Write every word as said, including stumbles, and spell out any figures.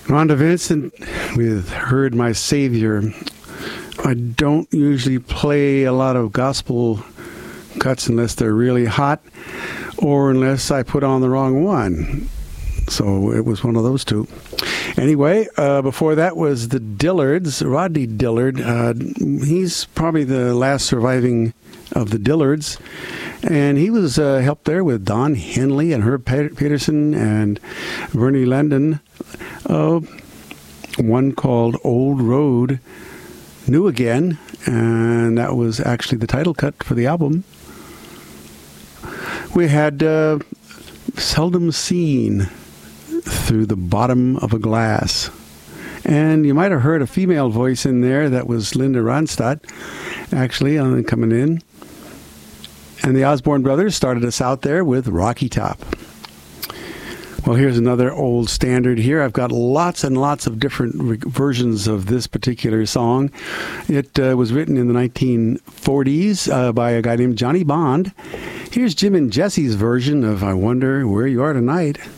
Rhonda Vincent with Heard My Savior. I don't usually play a lot of gospel cuts unless they're really hot or unless I put on the wrong one. So it was one of those two. Anyway, uh, before that was the Dillards, Rodney Dillard. Uh, he's probably the last surviving of the Dillards. And he was uh, helped there with Don Henley and Herb Peterson and Bernie Landon. Uh, one called Old Road, New Again. And that was actually the title cut for the album. We had uh, Seldom Seen, Through the Bottom of a Glass. And you might have heard a female voice in there. That was Linda Ronstadt, actually, on coming in. And the Osborne Brothers started us out there with Rocky Top. Well, here's another old standard here. I've got lots and lots of different re- versions of this particular song. It uh, was written in the nineteen forties uh, by a guy named Johnny Bond. Here's Jim and Jesse's version of I Wonder Where You Are Tonight.